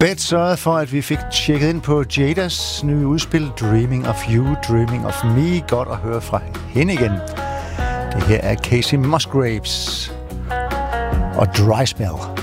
Bet sørgede for, at vi fik tjekket ind på Jadas nye udspil, Dreaming of You, Dreaming of Me. Godt at høre fra hende igen. Det her er Casey Musgraves og Dry Spell.